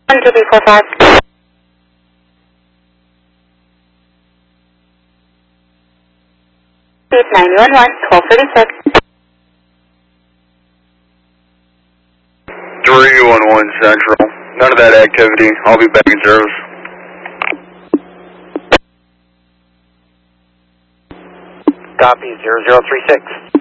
1-2-3-4-5. 911, 1236. 311 Central. None of that activity. I'll be back in service. Copy, 0036.